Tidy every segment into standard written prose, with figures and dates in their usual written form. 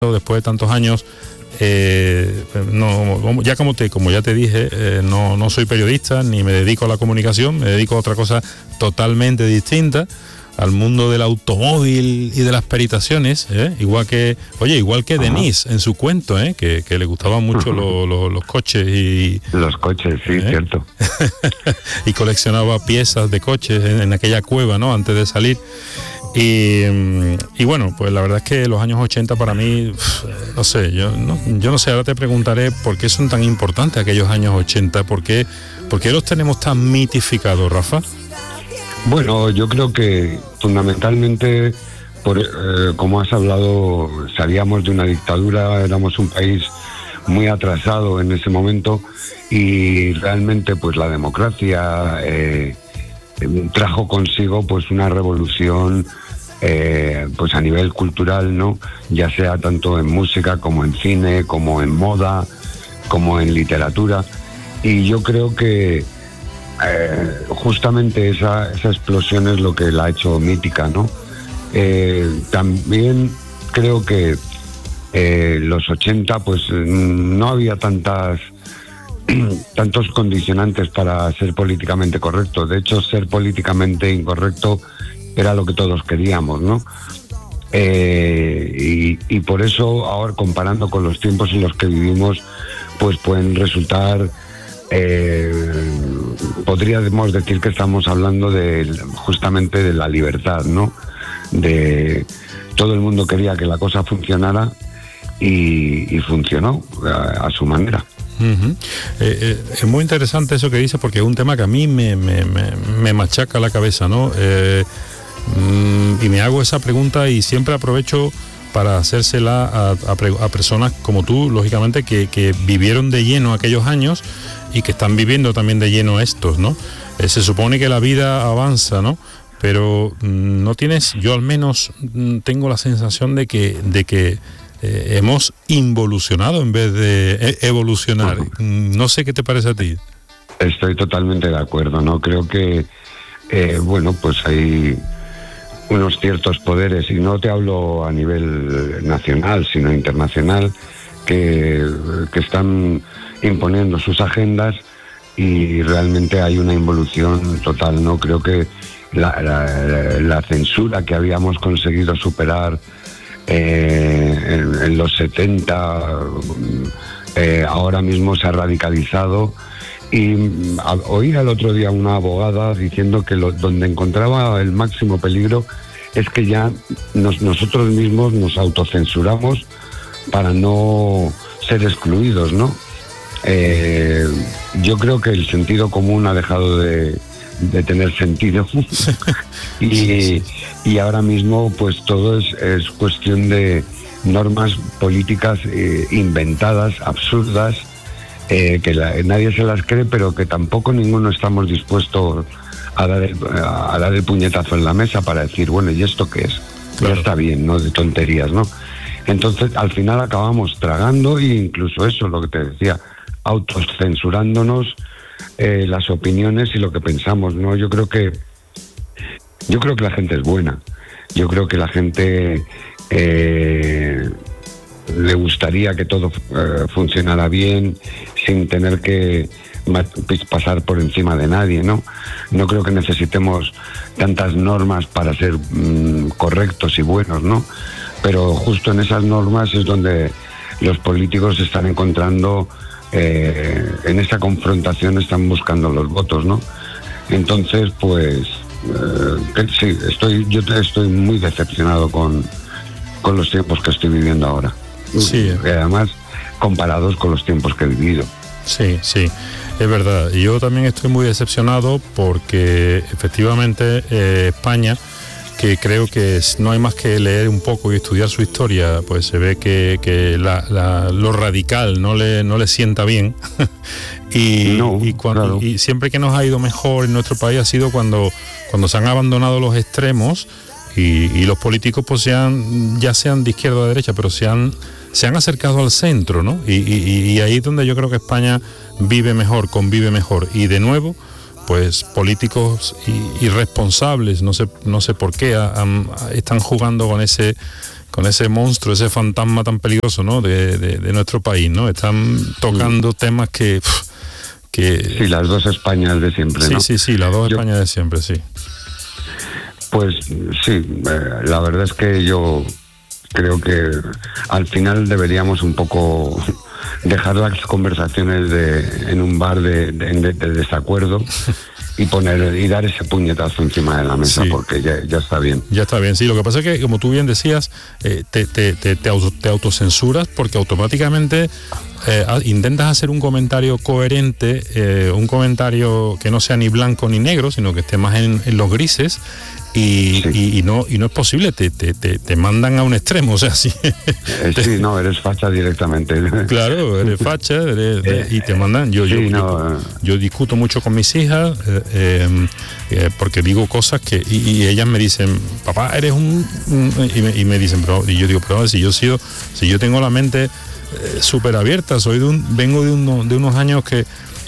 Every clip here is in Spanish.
después de tantos años, no, ya como ya te dije, no soy periodista ni me dedico a la comunicación, me dedico a otra cosa totalmente distinta, al mundo del automóvil y de las peritaciones, igual que Denise en su cuento, que le gustaban mucho los coches y los coches, sí, cierto. Y coleccionaba piezas de coches en aquella cueva, ¿no?, antes de salir. Y bueno, pues la verdad es que los años 80 para mí, no sé, yo no sé, ahora te preguntaré por qué son tan importantes aquellos años 80, por qué los tenemos tan mitificados, Rafa. Bueno, yo creo que fundamentalmente, como has hablado, salíamos de una dictadura, éramos un país muy atrasado en ese momento y realmente pues la democracia trajo consigo pues una revolución pues a nivel cultural, ¿no? Ya sea tanto en música como en cine, como en moda, como en literatura, y yo creo que justamente esa explosión es lo que la ha hecho mítica, ¿no? También creo que los 80 pues no había tantos condicionantes para ser políticamente correcto. De hecho, ser políticamente incorrecto era lo que todos queríamos, ¿no? Y por eso ahora, comparando con los tiempos en los que vivimos, pues pueden resultar, podríamos decir que estamos hablando justamente de la libertad, ¿no? De todo el mundo quería que la cosa funcionara y funcionó a su manera. Uh-huh. Es muy interesante eso que dices, porque es un tema que a mí me machaca la cabeza, ¿no? Y me hago esa pregunta y siempre aprovecho para hacérsela a personas como tú, lógicamente, que vivieron de lleno aquellos años y que están viviendo también de lleno estos, ¿no? Se supone que la vida avanza, ¿no? Pero no tienes, yo al menos tengo la sensación de que hemos involucionado en vez de evolucionar. No sé qué te parece a ti. Estoy totalmente de acuerdo, ¿no? Creo que, bueno, pues hay unos ciertos poderes, y no te hablo a nivel nacional, sino internacional, que están imponiendo sus agendas y realmente hay una involución total, ¿no? Creo que la censura que habíamos conseguido superar en los 70 ahora mismo se ha radicalizado, y oí el otro día una abogada diciendo que donde encontraba el máximo peligro es que ya nosotros mismos nos autocensuramos para no ser excluidos, ¿no? Yo creo que el sentido común ha dejado de tener sentido y ahora mismo pues todo es cuestión de normas políticas inventadas, absurdas, que nadie se las cree, pero que tampoco ninguno estamos dispuestos a dar el puñetazo en la mesa para decir, bueno, ¿y esto qué es? Claro. Ya está bien, ¿no? De tonterías, ¿no? Entonces al final acabamos tragando, e incluso eso, lo que te decía, autocensurándonos las opiniones y lo que pensamos, ¿no? Yo creo que la gente es buena. Yo creo que la gente le gustaría que todo funcionara bien, sin tener que pasar por encima de nadie, ¿no? No creo que necesitemos tantas normas para ser correctos y buenos, ¿no? Pero justo en esas normas es donde los políticos se están encontrando, en esa confrontación están buscando los votos, ¿no? Entonces, pues sí, yo estoy muy decepcionado con los tiempos que estoy viviendo ahora. Sí. Además, comparados con los tiempos que he vivido. Sí, es verdad. Yo también estoy muy decepcionado porque efectivamente España, que creo que no hay más que leer un poco y estudiar su historia, pues se ve que lo radical no le sienta bien. Y siempre que nos ha ido mejor en nuestro país ha sido cuando se han abandonado los extremos y los políticos pues ya sean de izquierda o de derecha, pero se han acercado al centro, ¿no? Y ahí es donde yo creo que España vive mejor, convive mejor. Y de nuevo, pues políticos irresponsables, no sé por qué, están jugando con ese monstruo, ese fantasma tan peligroso, ¿no? de nuestro país, ¿no? Están tocando temas que Sí, las dos Españas de siempre, ¿no? Sí, las dos Españas de siempre, sí. Pues sí, la verdad es que yo creo que al final deberíamos un poco dejar las conversaciones en un bar de desacuerdo y dar ese puñetazo encima de la mesa, sí, porque ya está bien. Ya está bien, sí. Lo que pasa es que, como tú bien decías, te autocensuras porque automáticamente intentas hacer un comentario coherente, un comentario que no sea ni blanco ni negro, sino que esté más en los grises. Y no es posible, te mandan a un extremo, o sea, sí. Sí, no, eres facha directamente. Claro, eres facha, y te mandan. Yo discuto mucho con mis hijas porque digo cosas que y ellas me dicen, papá, eres y me dicen, y yo digo, pero si yo tengo la mente súper abierta, vengo de unos años que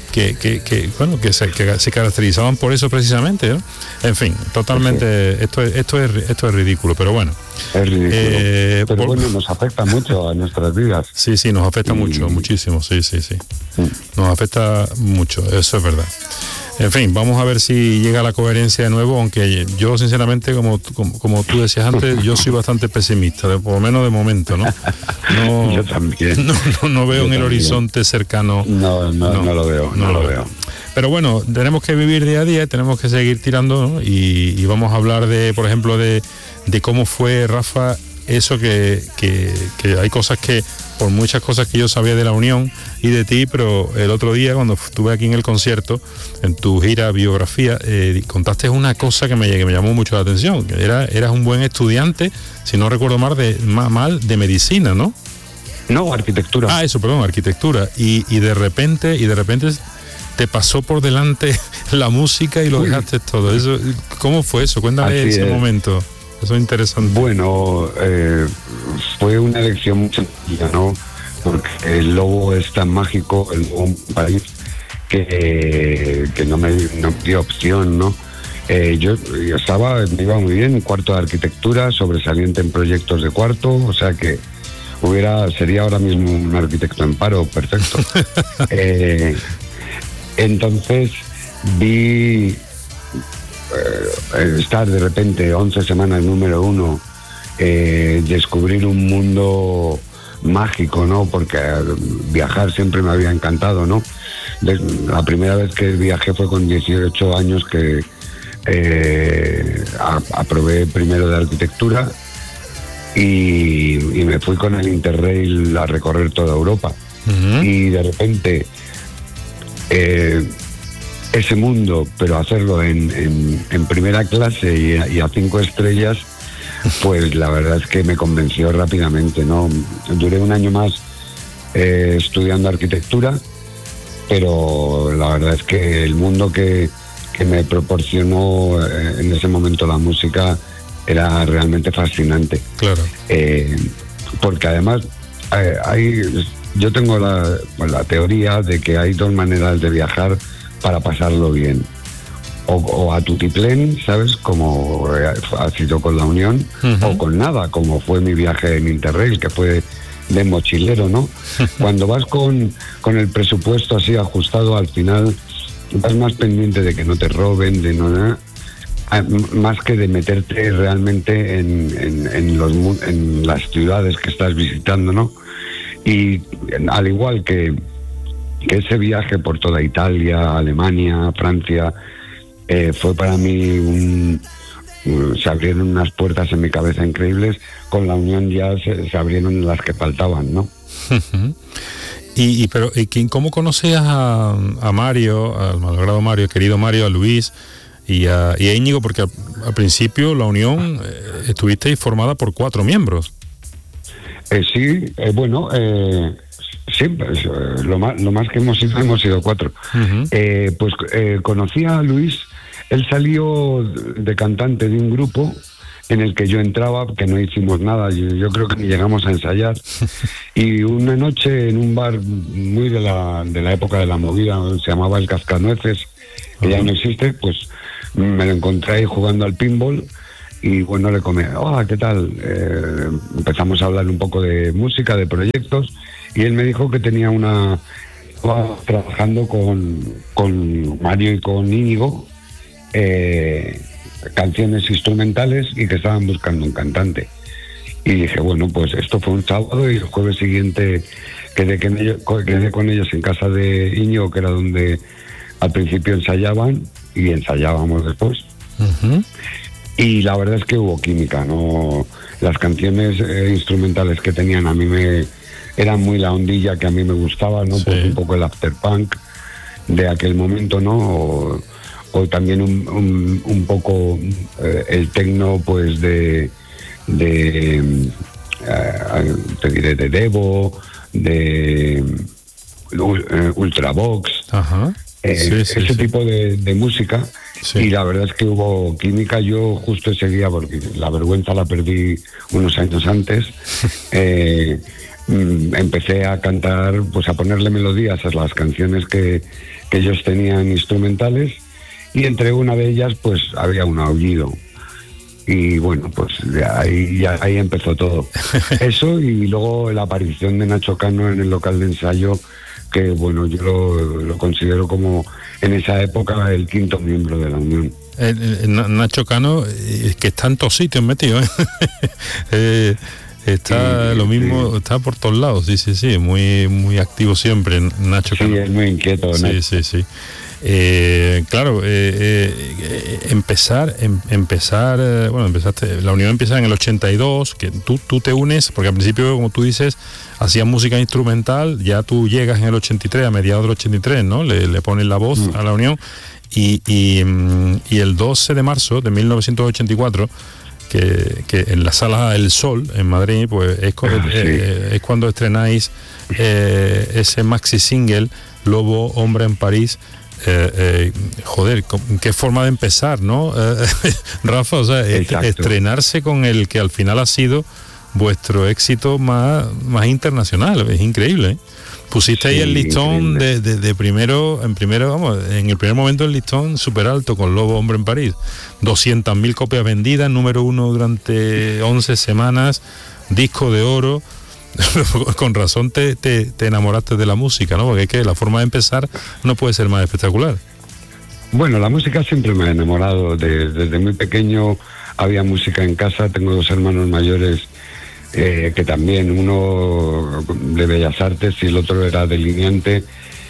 se caracterizaban por eso precisamente, ¿no? En fin, totalmente, sí. Esto es ridículo, pero bueno. Es ridículo, pero bueno, nos afecta mucho a nuestras vidas. Sí, nos afecta muchísimo, sí. Nos afecta mucho, eso es verdad. En fin, vamos a ver si llega la coherencia de nuevo, aunque yo sinceramente, como tú decías antes, yo soy bastante pesimista, por lo menos de momento, ¿no? Yo también. No veo en el horizonte cercano. No lo veo. Pero bueno, tenemos que vivir día a día, tenemos que seguir tirando, ¿no? Y vamos a hablar por ejemplo, de cómo fue, Rafa, eso que hay cosas que, por muchas cosas que yo sabía de la Unión y de ti, pero el otro día cuando estuve aquí en el concierto, en tu gira biografía, contaste una cosa que me llamó mucho la atención, que eras un buen estudiante, si no recuerdo mal, de medicina, ¿no? No, arquitectura. Arquitectura. Y de repente te pasó por delante la música y lo dejaste todo. Eso, ¿cómo fue eso? Cuéntame ese momento. Eso es interesante. Bueno, fue una elección muy sencilla, ¿no? Porque el Lobo es tan mágico, el Lobo un país que no me dio opción, ¿no? Yo me iba muy bien, cuarto de arquitectura, sobresaliente en proyectos de cuarto, o sea que sería ahora mismo un arquitecto en paro, perfecto. Entonces vi estar de repente 11 semanas número 1, descubrir un mundo mágico, ¿no? Porque viajar siempre me había encantado, ¿no? La primera vez que viajé fue con 18 años que aprobé primero de arquitectura y me fui con el Interrail a recorrer toda Europa. Uh-huh. Y de repente ese mundo, pero hacerlo en primera clase y a 5 estrellas, pues la verdad es que me convenció rápidamente, ¿no? Duré un año más estudiando arquitectura, pero la verdad es que el mundo que me proporcionó en ese momento la música era realmente fascinante. Claro. Porque además yo tengo la teoría de que hay 2 maneras de viajar para pasarlo bien. O a tutiplén, ¿sabes? Como ha sido con la Unión, uh-huh, o con nada, como fue mi viaje en Interrail, que fue de mochilero, ¿no? Cuando vas con el presupuesto así ajustado, al final vas más pendiente de que no te roben, más que de meterte realmente en las ciudades que estás visitando, ¿no? Y al igual que ese viaje por toda Italia, Alemania, Francia, fue para mí se abrieron unas puertas en mi cabeza increíbles. Con la Unión ya se abrieron las que faltaban, ¿no? Pero ¿cómo conocías a Mario, al malogrado Mario, querido Mario, a Luis y a Íñigo? Porque al principio la Unión estuvisteis formada por 4 miembros. Sí, siempre, lo más que hemos sido 4. Uh-huh. Conocí a Luis. Él salió de cantante de un grupo en el que yo entraba, que no hicimos nada, yo creo que ni llegamos a ensayar. Y una noche en un bar muy de la época de la movida, se llamaba El Cascanueces, que ya no existe, pues me lo encontré ahí jugando al pinball y bueno, le comenté, ¿qué tal? Empezamos a hablar un poco de música, de proyectos, y él me dijo que tenía estaba trabajando con Mario y con Íñigo, canciones instrumentales, y que estaban buscando un cantante. Y dije, bueno, pues esto fue un sábado, y el jueves siguiente quedé con ellos en casa de Íñigo, que era donde al principio ensayaban, y ensayábamos después. Uh-huh. Y la verdad es que hubo química, ¿no? Las canciones instrumentales que tenían a mí eran muy la ondilla que a mí me gustaba, ¿no? Sí. Pues un poco el afterpunk de aquel momento, ¿no? O también un poco el techno, pues te diré, de Devo, de Ultravox. Ajá. Ese tipo de música. Sí. Y la verdad es que hubo química. Yo justo ese día, porque la vergüenza la perdí unos años antes, empecé a cantar, pues a ponerle melodías a las canciones que ellos tenían instrumentales, y entre una de ellas pues había un aullido. Y bueno, pues ahí empezó todo. Eso, y luego la aparición de Nacho Cano en el local de ensayo, que bueno, yo lo considero como en esa época el quinto miembro de la Unión. Nacho Cano, que está en todos sitios metido, está lo mismo, sí. Está por todos lados, sí, muy activo siempre, Nacho Cano. Sí, es muy inquieto, sí, Nacho. Sí. Claro, empezaste, la Unión empieza en el 82, que tú te unes, porque al principio, como tú dices, hacías música instrumental, ya tú llegas en el 83, a mediados del 83, ¿no? Le pones la voz a la Unión, y el 12 de marzo de 1984, que en la Sala El Sol, en Madrid, pues es cuando estrenáis ese maxi single, Lobo, Hombre en París. Joder, qué forma de empezar, ¿no? Rafa, o sea, estrenarse con el que al final ha sido vuestro éxito más internacional, es increíble, ¿eh? Pusiste ahí el listón de primero, en el primer momento el listón súper alto con Lobo, Hombre en París, 200.000 copias vendidas, número 1 durante 11 semanas, disco de oro. Con razón te enamoraste de la música, ¿no? Porque es que la forma de empezar no puede ser más espectacular. Bueno, la música siempre me ha enamorado. Desde muy pequeño había música en casa. Tengo 2 hermanos mayores que también, uno de Bellas Artes y el otro era delineante,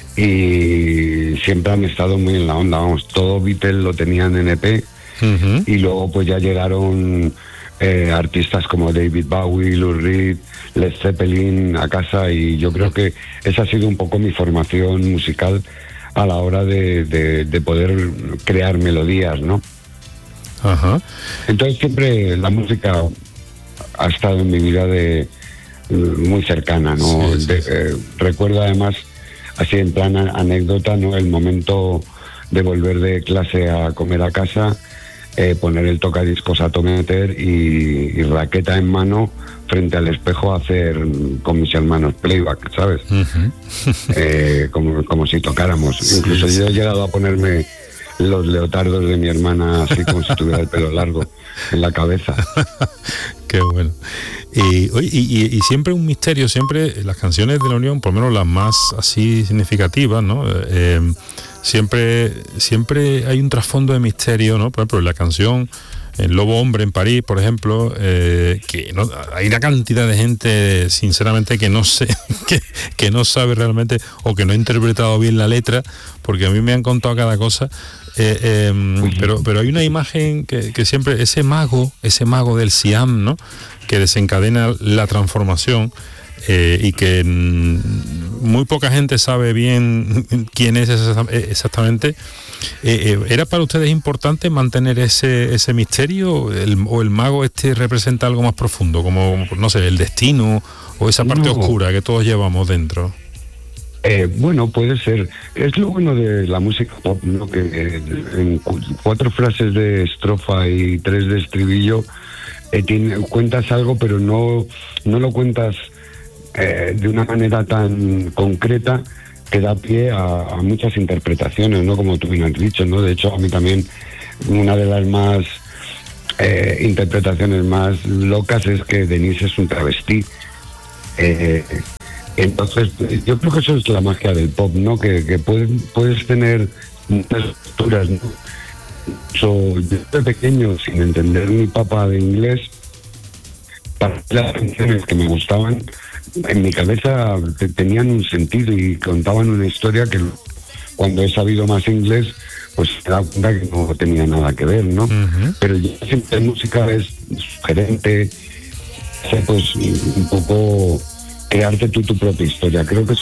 y siempre han estado muy en la onda. Vamos, todo Beatles lo tenían en EP. Uh-huh. Y luego pues ya llegaron artistas como David Bowie, Lou Reed, Led Zeppelin a casa, y yo creo que esa ha sido un poco mi formación musical a la hora de poder crear melodías, ¿no? Ajá. Entonces siempre la música ha estado en mi vida muy cercana, ¿no? Sí. Recuerdo además, así en plan anécdota, ¿no? El momento de volver de clase a comer a casa, poner el tocadiscos a tometer y raqueta en mano frente al espejo, hacer con mis hermanos playback, ¿sabes? Uh-huh. Como si tocáramos. Sí, incluso yo he llegado a ponerme los leotardos de mi hermana así como si tuviera el pelo largo en la cabeza. Qué bueno. Y siempre un misterio, siempre las canciones de la Unión, por lo menos las más así significativas, ¿no? Siempre hay un trasfondo de misterio, ¿no? Por ejemplo, la canción El Lobo Hombre en París, por ejemplo, que no, hay una cantidad de gente, sinceramente, que no sé, que no sabe realmente, o que no ha interpretado bien la letra, porque a mí me han contado cada cosa. Pero hay una imagen que siempre, ese mago del Siam, ¿no? Que desencadena la transformación, y que muy poca gente sabe bien quién es exactamente. ¿Era para ustedes importante mantener ese misterio, o el mago representa algo más profundo, como, no sé, el destino o esa parte oscura que todos llevamos dentro? Bueno, puede ser. Es lo bueno de la música pop, ¿no? Que en 4 frases de estrofa y 3 de estribillo cuentas algo, pero no lo cuentas de una manera tan concreta que da pie a muchas interpretaciones, ¿no? Como tú bien has dicho, ¿no? De hecho, a mí también una de las más interpretaciones más locas es que Denise es un travesti. Entonces, yo creo que eso es la magia del pop, ¿no? Que puedes tener muchas estructuras, ¿no? Yo de pequeño, sin entender mi papá de inglés, para las canciones que me gustaban, en mi cabeza tenían un sentido y contaban una historia que cuando he sabido más inglés, pues me he dado cuenta que no tenía nada que ver, ¿no? Uh-huh. Pero ya siempre música es sugerente, pues un poco crearte tú tu propia historia. Creo que